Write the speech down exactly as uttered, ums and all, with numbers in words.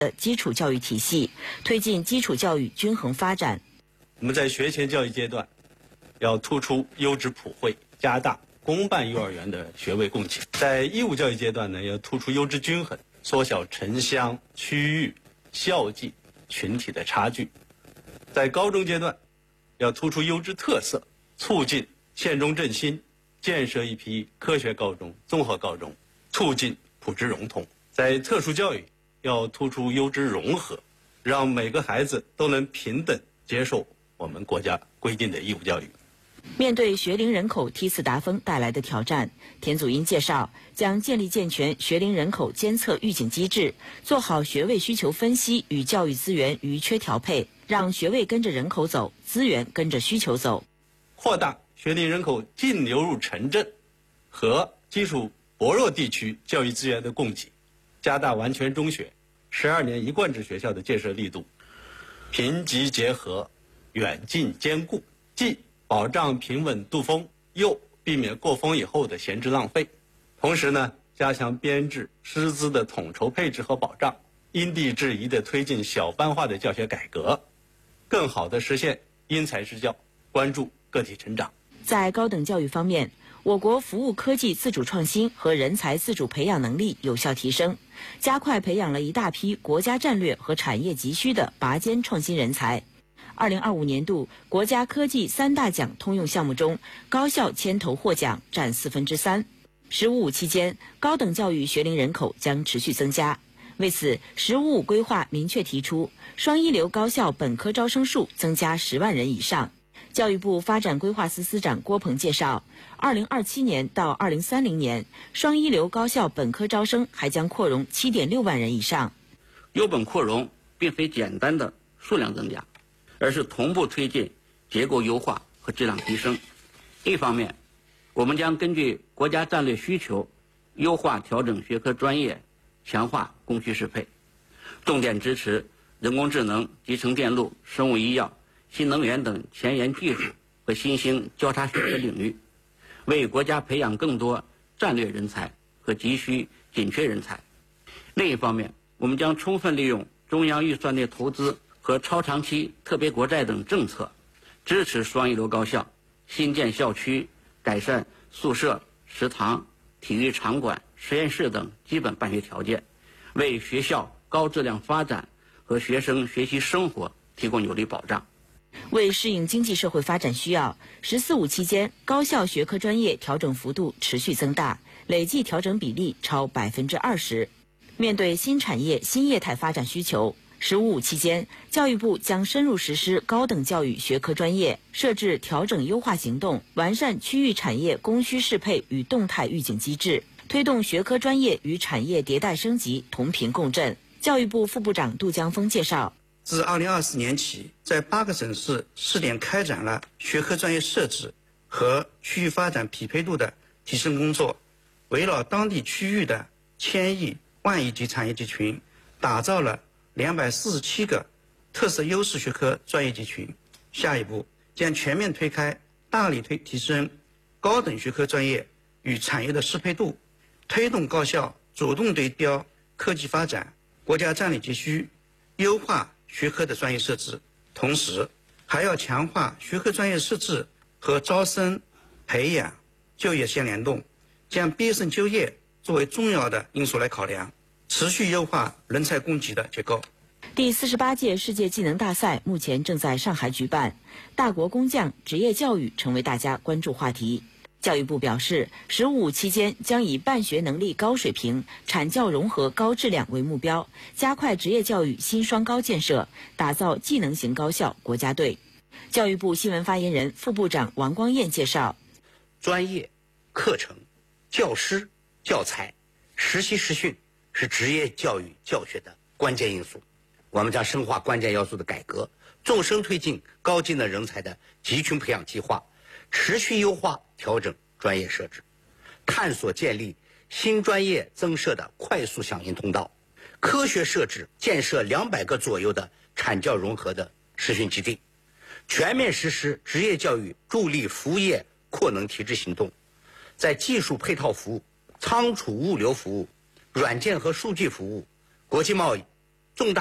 的基础教育体系，推进基础教育均衡发展。 我们在学前教育阶段，要突出优质普惠，加大公办幼儿园的学位供给；在义务教育阶段呢，要突出优质均衡，缩小城乡、区域、校际、群体的差距；在高中阶段，要突出优质特色，促进县中振兴，建设一批科学高中、综合高中，促进普知融通；在特殊教育，要突出优质融合，让每个孩子都能平等接受我们国家规定的义务教育。 面对学龄人口梯次达峰带来的挑战，田祖英介绍，将建立健全学龄人口监测预警机制，做好学位需求分析与教育资源余缺调配，让学位跟着人口走，资源跟着需求走。 扩大学龄人口净流入城镇和基础薄弱地区教育资源的供给，加大完全中学、十二年一贯制学校的建设力度，贫瘠结合，远近兼顾，既保障平稳度峰，又避免过峰以后的闲置浪费。同时呢，加强编制、师资的统筹配置和保障，因地制宜地推进小班化的教学改革，更好地实现因材施教，关注个体成长。 在高等教育方面，我国服务科技自主创新和人才自主培养能力有效提升，加快培养了一大批国家战略和产业急需的拔尖创新人才。二零二五年度国家科技三大奖通用项目中，高校牵头获奖占四分之三。十五五期间，高等教育学龄人口将持续增加。为此，十五五规划明确提出，双一流高校本科招生数增加十万人以上。教育部发展规划司司长郭鹏介绍，二零二七年到二零三零年，双一流高校本科招生还将扩容七点六万人以上。 优本扩容并非简单的数量增加，而是同步推进结构优化和质量提升。一方面，我们将根据国家战略需求，优化调整学科专业，强化供需适配，重点支持人工智能、集成电路、生物医药、新能源等前沿技术和新兴交叉学科领域，为国家培养更多战略人才和急需紧缺人才。另一方面，我们将充分利用中央预算内投资和超长期特别国债等政策，支持双一流高校新建校区、改善宿舍、食堂、体育场馆、实验室等基本办学条件，为学校高质量发展和学生学习生活提供有力保障。 为适应经济社会发展需要，十四五期间高校学科专业调整幅度持续增大，累计调整比例超百分之二十。面对新产业新业态发展需求，十五五期间，教育部将深入实施高等教育学科专业设置调整优化行动，完善区域产业供需适配与动态预警机制，推动学科专业与产业迭代升级同频共振。教育部副部长杜江峰介绍， 自二零二四年起，在八个省市试点开展了学科专业设置和区域发展匹配度的提升工作，围绕当地区域的千亿、万亿级产业集群，打造了两百四十七个特色优势学科专业集群。下一步将全面推开，大力推提升高等学科专业与产业的适配度，推动高校主动对标科技发展、国家战略急需，优化学科的专业设置。同时还要强化学科专业设置和招生、培养、就业相联动，将毕业生就业作为重要的因素来考量，持续优化人才供给的结构。 第四十八届世界技能大赛目前正在上海举办，大国工匠职业教育成为大家关注话题。教育部表示，十五五期间将以办学能力高水平、产教融合高质量为目标，加快职业教育新双高建设，打造技能型高校国家队。教育部新闻发言人、副部长王光彦介绍， 专业、课程、教师、教材、实习实训是职业教育教学的关键因素。我们将深化关键要素的改革，纵深推进高技能人才的集群培养计划，持续优化调整专业设置，探索建立新专业增设的快速响应通道，科学设置建设两百个左右的产教融合的实训基地，全面实施职业教育助力服务业扩能提质行动，在技术配套服务、仓储物流服务、软件和数据服务、国际贸易、